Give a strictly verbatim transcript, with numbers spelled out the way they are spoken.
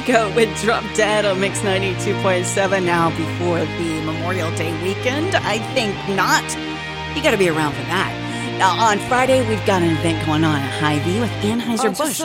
Go with Drop Dead on Mix ninety-two point seven now before the Memorial Day weekend. I think not. You got to be around for that. Now, on Friday, we've got an event going on at Hy-Vee with Anheuser-Busch.